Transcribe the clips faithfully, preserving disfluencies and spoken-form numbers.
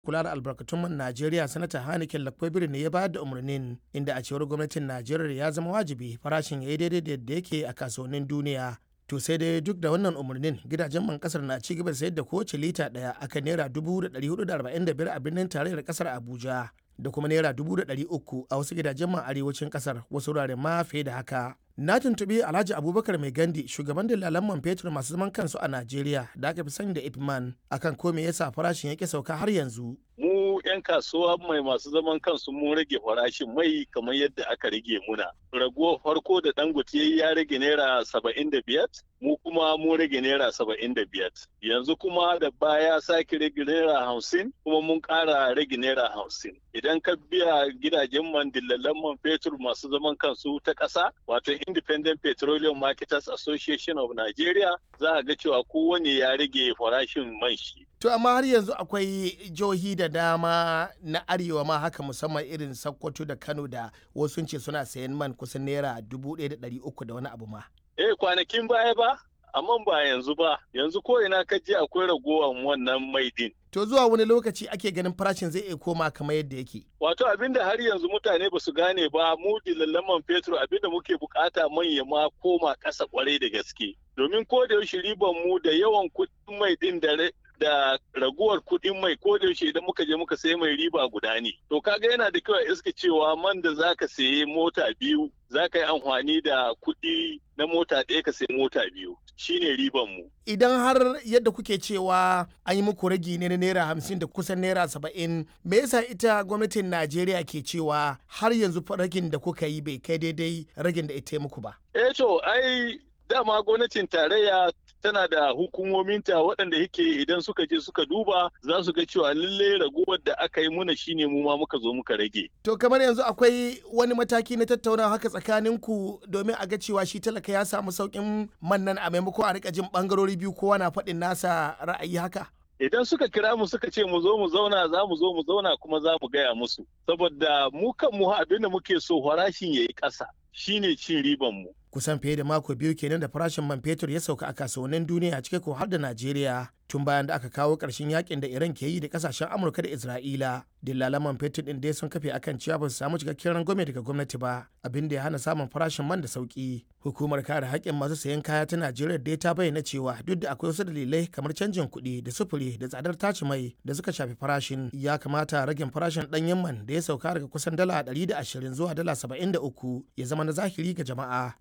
kula da albarkatun man Najeriya Sanata Haniken Lakpabir ne ya bayar da umarnin, inda a cewar gwamnatin Najeriya ya zama wajibi farashin ya yi daidai da yadda yake a kasuwannin duniya. To sai dai duk da wannan umarnin, gidajen man kasar na ci gaba da sayar da kowace lita daya akan naira dubu da ɗari hudu da arba'in da biyar a birnin tarayyar kasar Abuja, da kuma naira dubu da ɗari uku a wasu gidajen man arewacin kasar, wasu wuraren ma fiye da haka. Na tuntuɓi Alhaji Abubakar Mai Gandi, shugaban dalalan man fetur masu zaman kansu a Najeriya da aka fi sani da Ipman, akan ko me yasa farashin yake sauka har yanzu. Mu 'yan kasuwa mai masu zaman kansu mun rage farashin mai kamar yadda aka rage muna. Raguwar farko da Dangote ya rage naira saba'in da biyar, mu kuma mun rage naira saba'in da biyar. Yanzu kuma da baya sake rage naira hamsin, kuma mun ƙara rage naira hamsin. Idan ka biya gidajen man dillalan man fetur masu zaman kansu ta ƙasa, wato Independent Petroleum Marketers Association of Nigeria, za a ga cewa kowane ya rage farashin man shi. To amma har yanzu akwai jihohi da dama na arewa ma haka, musamman irin Sokoto da Kano, da wasu ce suna sayan man kusan naira dubu ɗaya da ɗari uku da wani abu ma. Eh, kwanakin baya ba, amma ba yanzu ba. Yanzu ko ina ka je akwai ragowar wannan mai din. To zuwa wani lokaci ake ganin farashin zai iya koma kamar yadda yake? Wato abinda har yanzu mutane ba su gane ba, mu dillalan man fetur abinda muke bukata manya ma koma ƙasa kwarai da gaske. Domin ko da yaushe riban mu da yawan kuɗin mai din da da raguwar kuɗin mai ko da yaushe idan muka je muka sayi mai riba guda ne. To kaga yana da kyau a iska cewa man da zaka sayi mota biyu zaka yi amfani da kuɗi na mota ɗaya ka sayi mota biyu. Shine riban mu. Idan har yadda kuke cewa an yi muku ragi ne na naira hamsin da kusan naira saba'in, me yasa ita gwamnatin Najeriya ke cewa har yanzu ragin da kuka yi bai kai daidai ragin da ita muku ba? Eh to ai dama gwamnatin tarayya tana da hukumominta waɗanda yake idan suka je suka duba za su ga cewa lalle raguwar da aka yi muna shine mu ma muka zo muka rage. To kamar yanzu akwai wani mataki na tattaunawa haka tsakaninku domin a ga cewa shi talaka ya samu sauƙin man nan a maimako a rika jin bangarori biyu kowa na faɗin nasa ra'ayi haka? Idan suka kira mu suka ce mu zo mu zauna za mu zo mu zauna kuma za mu gaya musu. Saboda mu kan mu abin da muke so farashin ya yi ƙasa shine cin riban mu. Kusan fiye da mako biyu kenan da farashin man fetur ya sauka a kasuwannin duniya cike ko har da Najeriya, tun bayan da aka kawo ƙarshen yakin da Iran ke yi da kasashen Amurka da Isra'ila. Dillalan man fetur din dai sun kafe akan cewa ba su samu cikakken rangwame daga gwamnati ba, abin da ya hana samun farashin man da sauki. Hukumar kare haƙƙin masu sayan kaya ta Najeriya dai ta bayyana cewa duk da akwai wasu dalilai kamar canjin kuɗi da sufuri da tsadar tace mai da suka shafi farashin, ya kamata ragin farashin ɗanyen man da ya sauka daga kusan dala ɗari da ashirin zuwa dala saba'in da uku ya zama na zahiri ga jama'a.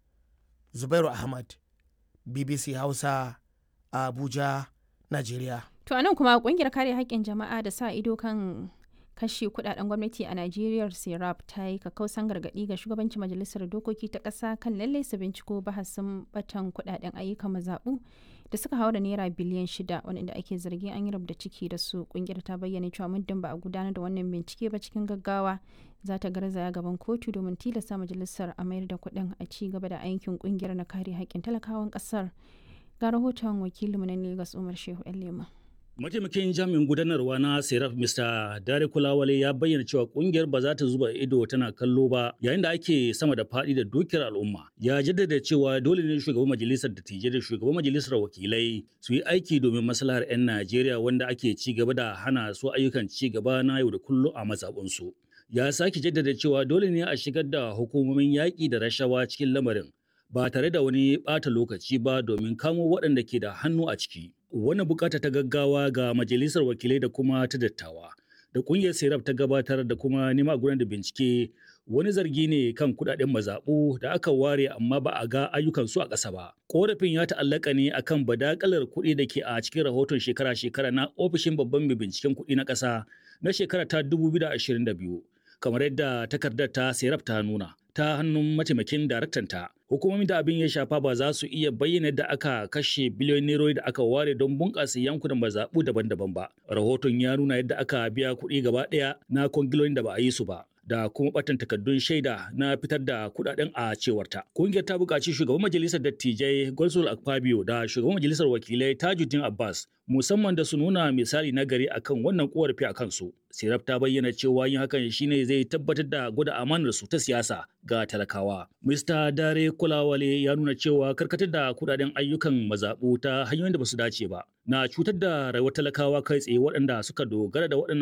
Zubairu Ahmad, B B C Hausa, Abuja, Najeriya. To anan kuma kungiyar kare haƙƙin jama'a da sa ido kan kashe kudaden gwamnati a Najeriya Serap ta yi kakkausan gargaɗi ga shugabancin majalisar dokoki ta ƙasa kan lalle su binciko bahasin batan kudaden ayyukan mazaɓu da suka haura naira biliyan shida wanda ake zargin an yi rubda ciki da su. Kungiyar ta bayyana cewa muddin ba a gudanar da wannan bincike ba cikin gaggawa za ta garzaya gaban kotu domin tilasta majalisar a mayar da kuɗin a ci gaba da aikin kungiyar na kare haƙƙin talakawan ƙasar. Ga rahoton wakilinmu na Lagos Umar Shehu Lema. Mataimakin jami'in gudanarwa na Serap Mister Dare Kulawale ya bayyana cewa kungiyar ba za ta zuba ido tana kallo ba yayin da ake sama da faɗi da dukiyar al'umma. Ya jaddada cewa dole ne shugaban majalisar dattijai da shugaban majalisar wakilai su yi aiki domin maslahar 'yan Najeriya wanda ake ci gaba da hana su ayyukan ci gaba na yau da kullum a mazaɓunsu. Ya sake jaddada cewa dole ne a shigar da hukumomin yaƙi da rashawa cikin lamarin ba tare da wani ɓata lokaci ba domin kamo waɗanda ke da hannu a ciki. Wannan bukata ta gaggawa ga majalisar wakilai da kuma ta dattawa da kungiyar Serap ta gabatar da kuma nema gudanar da bincike wani zargi ne kan kudaden mazaɓu da aka ware amma ba a ga ayyukan su a ƙasa ba. Korafin ya ta'allaka ne akan badakalar kuɗi da ke a cikin rahoton shekara-shekara na ofishin babban mai binciken kuɗi na ƙasa na shekara ta dubu biyu da ashirin da biyu kamar yadda takardar ta Serap ta nuna ta hannun mataimakin daraktanta. Hukumomin da abin ya shafa ba za su iya bayyana da aka kashe biliyon nerori da aka ware don bunƙasa yankunan mazaɓu daban-daban ba. Rahoton ya nuna yadda aka biya kuɗi gaba ɗaya na kwangilolin da ba a yi su ba, da kuma batan takardun shaida na fitar da kuɗaɗen a cewarta. Kungiyar ta buƙaci shugaban majalisar dattijai Godswill Akpabio da shugaban majalisar wakilai Tajuddin Abbas musamman da su nuna misali na gari akan wannan korafi a kansu. Serap ta bayyana cewa yin hakan shine zai tabbatar da gwada amanar su ta siyasa ga talakawa. Mister Dare Kulawale ya nuna cewa karkatar da kudaden ayyukan mazaɓu ta hanyoyin da ba su dace ba na cutar da rayuwar talakawa kai tsaye waɗanda suka dogara da waɗannan